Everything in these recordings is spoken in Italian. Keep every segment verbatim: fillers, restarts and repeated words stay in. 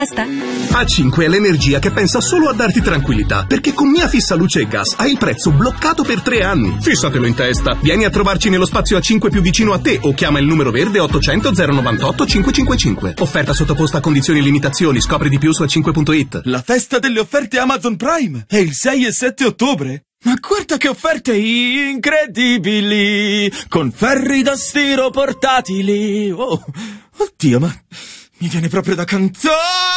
A cinque è l'energia che pensa solo a darti tranquillità, perché con Mia Fissa Luce e Gas hai il prezzo bloccato per tre anni. Fissatelo in testa. Vieni a trovarci nello spazio A cinque più vicino a te o chiama il numero verde ottocento zero novantotto cinquecentocinquantacinque. Offerta sottoposta a condizioni e limitazioni. Scopri di più su a cinque punto it. La festa delle offerte Amazon Prime è il sei e sette ottobre. Ma guarda che offerte incredibili! Con ferri da stiro portatili. Oh, oddio, ma mi viene proprio da cantare!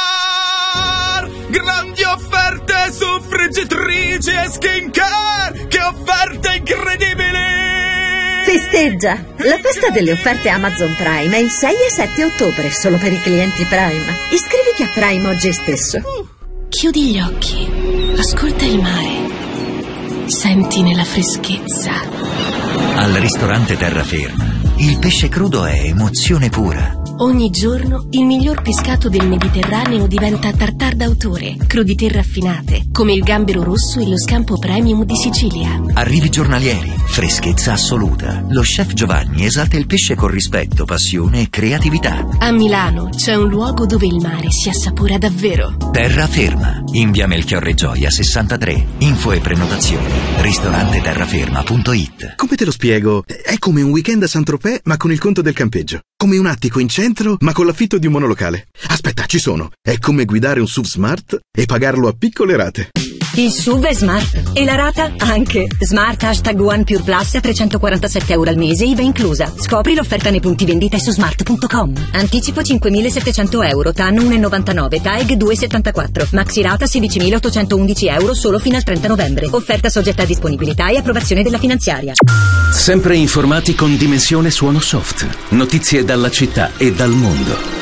Grandi offerte su friggitrici e skincare! Che offerte incredibili! Festeggia! La festa delle offerte Amazon Prime è il sei e sette ottobre, solo per i clienti Prime. Iscriviti a Prime oggi stesso. Chiudi gli occhi, ascolta il mare, senti nella freschezza. Al ristorante Terraferma, il pesce crudo è emozione pura. Ogni giorno il miglior pescato del Mediterraneo diventa tartar d'autore, crudité raffinate, come il gambero rosso e lo scampo premium di Sicilia. Arrivi giornalieri, freschezza assoluta. Lo chef Giovanni esalta il pesce con rispetto, passione e creatività. A Milano c'è un luogo dove il mare si assapora davvero. Terraferma, in via Melchiorre Gioia sessantatré. Info e prenotazioni ristorante terraferma punto it. Come te lo spiego? È come un weekend a Saint-Tropez ma con il conto del campeggio. Come un attico in centro ma con l'affitto di un monolocale. Aspetta, ci sono. È come guidare un S U V Smart e pagarlo a piccole rate. Il S U V è Smart e la rata anche. Smart hashtag One Pure Plus a trecentoquarantasette euro al mese, I V A inclusa. Scopri l'offerta nei punti vendita su smart punto com. Anticipo cinquemilasettecento euro, T A N uno virgola novantanove, T A E G due virgola settantaquattro. Maxi rata sedicimilaottocentoundici euro solo fino al trenta novembre. Offerta soggetta a disponibilità e approvazione della finanziaria. Sempre informati con Dimensione Suono Soft. Notizie dalla città e dal mondo.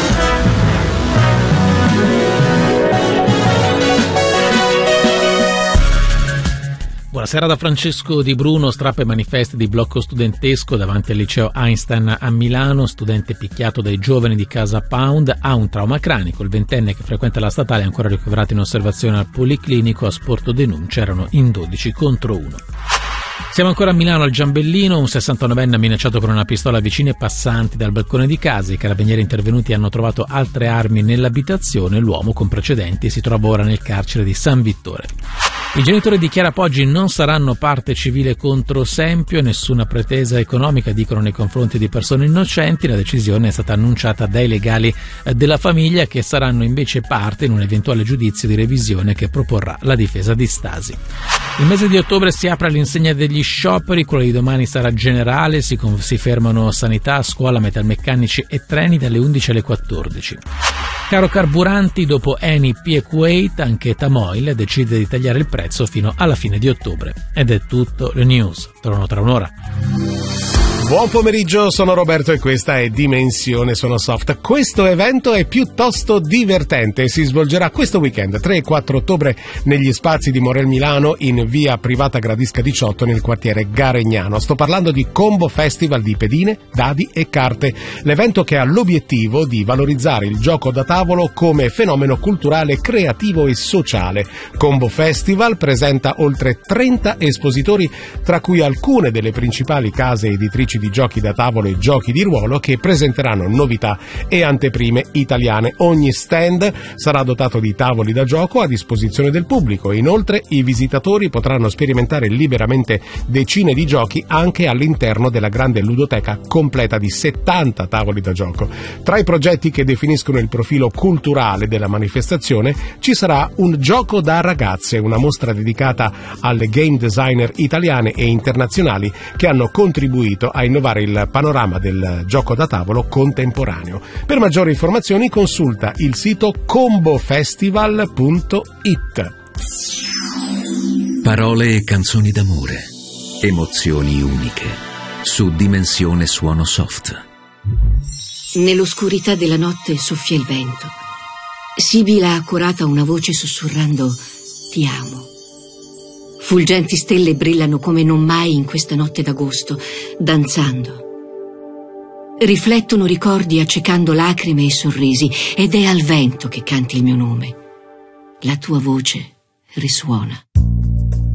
Buonasera da Francesco Di Bruno. Strappa e manifesti di blocco studentesco davanti al liceo Einstein a Milano. Studente picchiato dai giovani di Casa Pound, ha un trauma cranico. Il ventenne che frequenta la statale è ancora ricoverato in osservazione al Policlinico. A sporto denuncia erano in dodici contro uno. Siamo ancora a Milano, al Giambellino. Un sessantanovenne ha minacciato con una pistola vicini e passanti dal balcone di casa. I carabinieri intervenuti hanno trovato altre armi nell'abitazione. L'uomo con precedenti si trova ora nel carcere di San Vittore. I genitori di Chiara Poggi non saranno parte civile contro Sempio, nessuna pretesa economica, dicono, nei confronti di persone innocenti. La decisione è stata annunciata dai legali della famiglia, che saranno invece parte in un eventuale giudizio di revisione che proporrà la difesa di Stasi. Il mese di ottobre si apre all'insegna degli scioperi, quello di domani sarà generale, si, con, si fermano sanità, scuola, metalmeccanici e treni dalle undici alle quattordici. Caro carburanti, dopo Eni, P e Kuwait, anche Tamoil decide di tagliare il prezzo fino alla fine di ottobre. Ed è tutto, le news tornano tra un'ora. Buon pomeriggio, sono Roberto e questa è Dimensione Suono Soft. Questo evento è piuttosto divertente e si svolgerà questo weekend, tre e quattro ottobre, negli spazi di Morel Milano, in via Privata Gradisca diciotto, nel quartiere Garegnano. Sto parlando di Combo Festival di pedine, dadi e carte, l'evento che ha l'obiettivo di valorizzare il gioco da tavolo come fenomeno culturale, creativo e sociale. Combo Festival presenta oltre trenta espositori, tra cui alcune delle principali case editrici di giochi da tavolo e giochi di ruolo, che presenteranno novità e anteprime italiane. Ogni stand sarà dotato di tavoli da gioco a disposizione del pubblico. Inoltre i visitatori potranno sperimentare liberamente decine di giochi anche all'interno della grande ludoteca completa di settanta tavoli da gioco. Tra i progetti che definiscono il profilo culturale della manifestazione ci sarà un gioco da ragazze, una mostra dedicata alle game designer italiane e internazionali che hanno contribuito a innovare il panorama del gioco da tavolo contemporaneo. Per maggiori informazioni consulta il sito combofestival punto it. Parole e canzoni d'amore, emozioni uniche, su Dimensione Suono Soft. Nell'oscurità della notte soffia il vento. Sibila ha accurata una voce sussurrando «Ti amo». Fulgenti stelle brillano come non mai in questa notte d'agosto, danzando. Riflettono ricordi accecando lacrime e sorrisi, ed è al vento che canti il mio nome. La tua voce risuona.